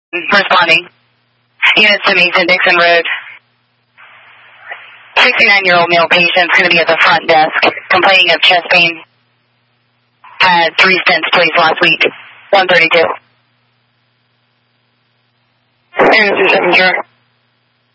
Responding. Units to Mason Dixon Road. 69-year-old male patient is going to be at the front desk complaining of chest pain. Had 3 stents placed last week. 132. Unit 270.